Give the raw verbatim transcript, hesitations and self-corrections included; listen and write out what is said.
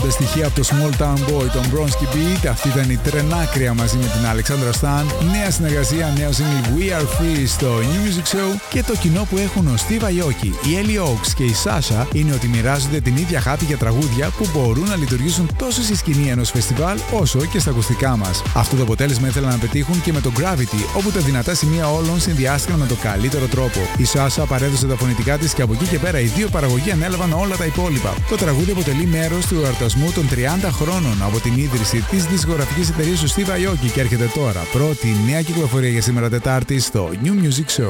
τα στοιχεία από το Small Town Boy, τον Bronski Beat. Αυτή ήταν η Τρενάκρια μαζί με την Αλεξάνδρα Σταν. Νέα συνεργασία, νέο single We Are Free στο New Music Show. Και το κοινό που έχουν ο Steve Aoki, η Ellie Oaks και η Sasha είναι ότι μοιράζονται την ίδια αγάπη για τραγούδια που μπορούν να λειτουργήσουν τόσο στη σκηνή ενός φεστιβάλ όσο και στα ακουστικά μας. Αυτό το αποτέλεσμα ήθελαν να πετύχουν και με το Gravity, όπου τα δυνατά σημεία όλων συνδυάστηκαν με τον καλύτερο τρόπο. Η Sasha παρέδωσε τα φωνητικά της και από εκεί και πέρα οι δύο παραγωγοί ανέλαβαν όλα τα υπόλοιπα. Το τραγούδι αποτελεί μέρος του εορτασμού των τριάντα χρόνων από την ίδρυση της δισκογραφικής εταιρείας του Steve Aoki και έρχεται τώρα πρώτη νέα κυκλοφορία για σήμερα Τετάρτη στο New Music Show.